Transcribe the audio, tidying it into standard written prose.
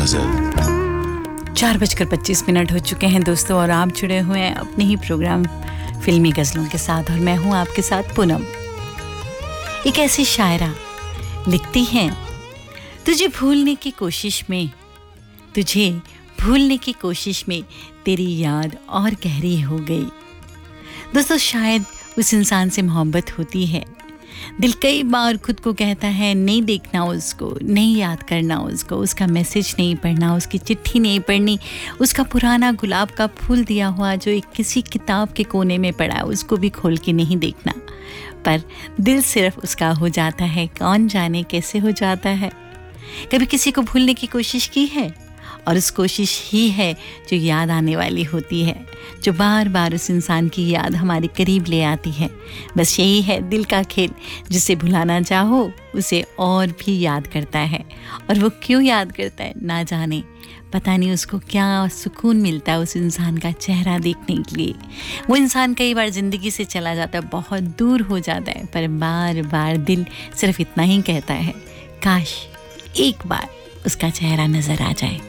गजल। 4:25 हो चुके हैं दोस्तों, और आप जुड़े हुए हैं अपने ही प्रोग्राम फिल्मी गज़लों के साथ, और मैं हूं आपके साथ पूनम। एक ऐसी शायरा लिखती हैं, तुझे भूलने की कोशिश में तेरी याद और गहरी हो गई। दोस्तों, शायद उस इंसान से मोहब्बत होती है, दिल कई बार खुद को कहता है नहीं देखना उसको, नहीं याद करना उसको, उसका मैसेज नहीं पढ़ना, उसकी चिट्ठी नहीं पढ़नी, उसका पुराना गुलाब का फूल दिया हुआ जो एक किसी किताब के कोने में पड़ा है उसको भी खोल के नहीं देखना। पर दिल सिर्फ उसका हो जाता है, कौन जाने कैसे हो जाता है। कभी किसी को भूलने की कोशिश की है, और उस कोशिश ही है जो याद आने वाली होती है, जो बार बार उस इंसान की याद हमारे करीब ले आती है। बस यही है दिल का खेल, जिसे भुलाना चाहो उसे और भी याद करता है। और वो क्यों याद करता है ना जाने, पता नहीं उसको क्या सुकून मिलता है उस इंसान का चेहरा देखने के लिए। वो इंसान कई बार ज़िंदगी से चला जाता है, बहुत दूर हो जाता है, पर बार बार दिल सिर्फ इतना ही कहता है, काश एक बार उसका चेहरा नज़र आ जाए।